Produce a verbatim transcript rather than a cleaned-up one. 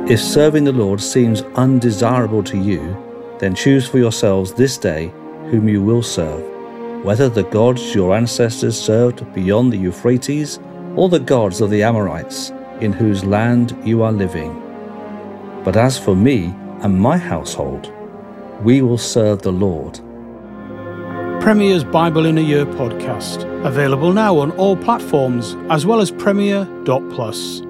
If serving the Lord seems undesirable to you, then choose for yourselves this day whom you will serve, whether the gods your ancestors served beyond the Euphrates or the gods of the Amorites, in whose land you are living. But as for me and my household, we will serve the Lord. Premier's Bible in a Year podcast, available now on all platforms as well as Premier dot plus.